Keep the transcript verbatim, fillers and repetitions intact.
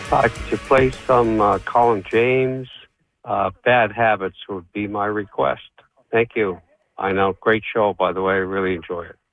Uh, could you play some uh, Colin James? Uh, Bad Habits would be my request. Thank you. I know. Great show, by the way. I really enjoy it.